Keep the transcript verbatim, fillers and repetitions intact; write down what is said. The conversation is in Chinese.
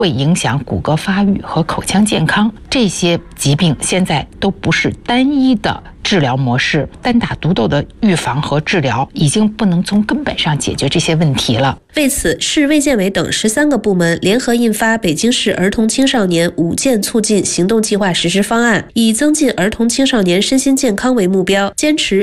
会影响骨骼发育和口腔健康。这些疾病现在都不是单一的治疗模式，单打独斗的预防和治疗已经不能从根本上解决这些问题了。 为此，市卫健委等十三个部门联合印发《北京市儿童青少年五健促进行动计划实施方案》，以增进儿童青少年身心健康为目标，坚持